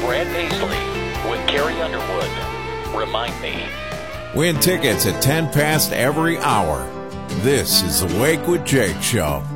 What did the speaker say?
Brad Paisley with Carrie Underwood. Remind me. Win tickets at 10 past every hour. This is the Wake with Jake Show.